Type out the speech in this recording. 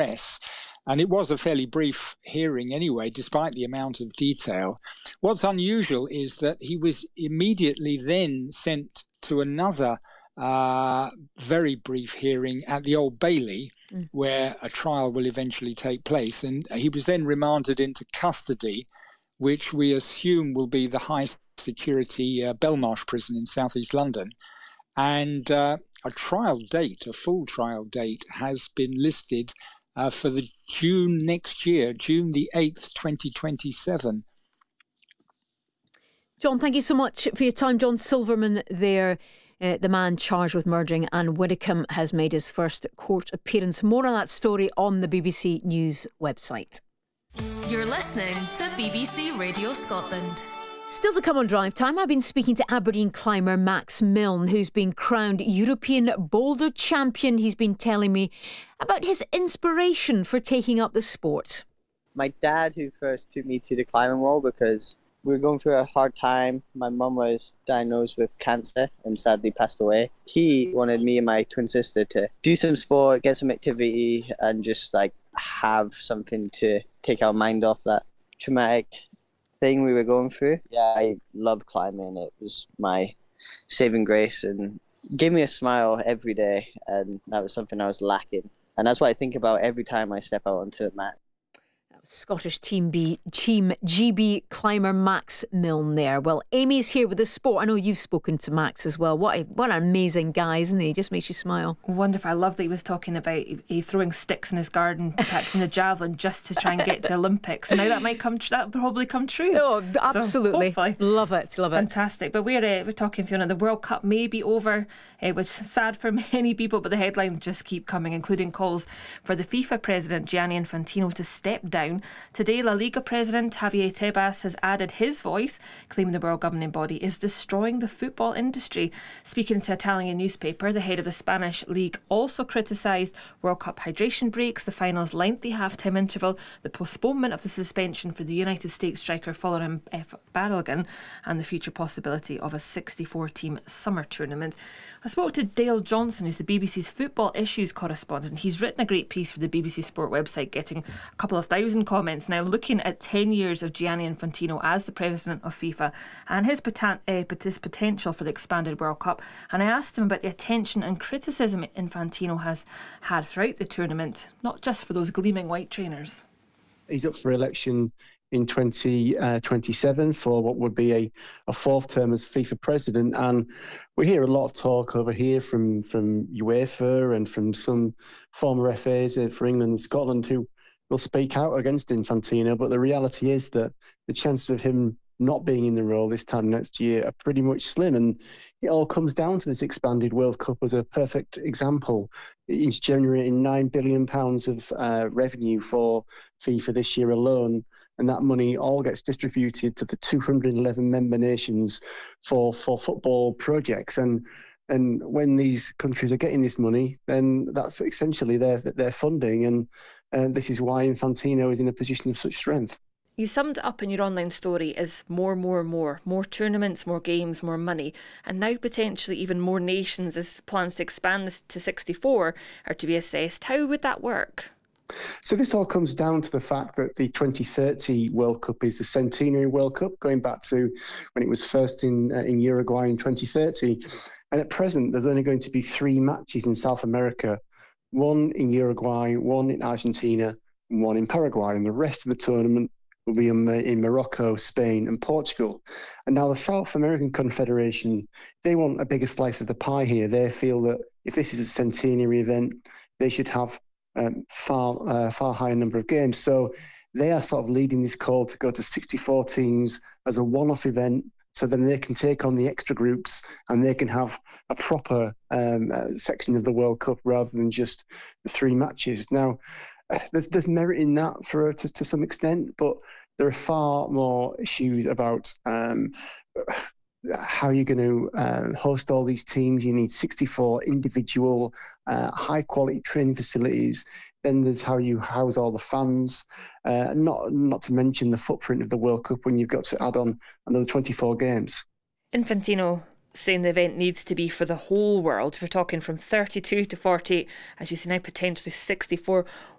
press. And it was a fairly brief hearing anyway, despite the amount of detail. What's unusual is that he was immediately then sent to another very brief hearing at the Old Bailey, where a trial will eventually take place. And he was then remanded into custody, which we assume will be the high security Belmarsh prison in southeast London. And a trial date, a full trial date, has been listed for the June next year, June the 8th, 2027. John, thank you so much for your time. John Silverman there, the man charged with murdering Anne Widdecombe, has made his first court appearance. More on that story on the BBC News website. You're listening to BBC Radio Scotland. Still to come on Drive Time, I've been speaking to Aberdeen climber Max Milne, who's been crowned European Boulder Champion. He's been telling me about his inspiration for taking up the sport. My dad, who first took me to the climbing wall because we were going through a hard time. My mum was diagnosed with cancer and sadly passed away. He wanted me and my twin sister to do some sport, get some activity, and just have something to take our mind off that traumatic thing we were going through. Yeah, I love climbing. It was my saving grace and gave me a smile every day, and that was something I was lacking. And that's what I think about every time I step out onto a mat. Scottish Team GB climber Max Milne there. Well, Amy's here with the sport. I know you've spoken to Max as well. What an amazing guy, isn't he? He just makes you smile. Wonderful. I love that he was talking about he throwing sticks in his garden, practicing the javelin just to try and get to Olympics. And now that might that'll probably come true. Oh, absolutely. So love it. Fantastic. But we're talking, Fiona, the World Cup may be over. It was sad for many people, but the headlines just keep coming, including calls for the FIFA president Gianni Infantino to step down. Today, La Liga president Javier Tebas has added his voice, claiming the world governing body is destroying the football industry. Speaking to Italian newspaper, the head of the Spanish league also criticised World Cup hydration breaks, the final's lengthy half-time interval, the postponement of the suspension for the United States striker Folarin Balogun, and the future possibility of a 64-team summer tournament. I spoke to Dale Johnson, who's the BBC's football issues correspondent. He's written a great piece for the BBC Sport website, getting a couple of thousand comments now, looking at 10 years of Gianni Infantino as the president of FIFA and his potential for the expanded World Cup. And I asked him about the attention and criticism Infantino has had throughout the tournament, not just for those gleaming white trainers. He's up for election in 2027 for what would be a fourth term as FIFA president, and we hear a lot of talk over here from UEFA and from some former FAs for England and Scotland who will speak out against Infantino, but the reality is that the chances of him not being in the role this time next year are pretty much slim, and it all comes down to this expanded World Cup as a perfect example. It's generating £9 billion of revenue for FIFA this year alone, and that money all gets distributed to the 211 member nations for football projects. And when these countries are getting this money, then that's essentially their funding, and this is why Infantino is in a position of such strength. You summed it up in your online story as more tournaments, more games, more money, and now potentially even more nations as plans to expand this to 64 are to be assessed. How would that work? So this all comes down to the fact that the 2030 World Cup is the centenary World Cup, going back to when it was first in Uruguay in 2030. And at present, there's only going to be 3 matches in South America, one in Uruguay, one in Argentina, and one in Paraguay. And the rest of the tournament will be in Morocco, Spain and Portugal. And now the South American Confederation, they want a bigger slice of the pie here. They feel that if this is a centenary event, they should have far higher number of games. So they are sort of leading this call to go to 64 teams as a one-off event, so then they can take on the extra groups and they can have a proper section of the World Cup rather than just the 3 matches. Now, there's merit in that to some extent, but there are far more issues about how you're going to host all these teams. You need 64 individual, high-quality training facilities. Then there's how you house all the fans, not to mention the footprint of the World Cup when you've got to add on another 24 games. Infantino saying the event needs to be for the whole world. We're talking from 32 to 48, as you see now, potentially 64.